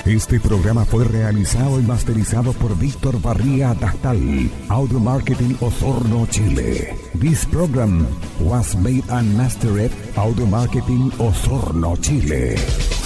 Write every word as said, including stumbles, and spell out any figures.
Este programa fue realizado y masterizado por Víctor Barría Dastal, Audio Marketing Osorno, Chile. This program was made and mastered Audio Marketing Osorno, Chile.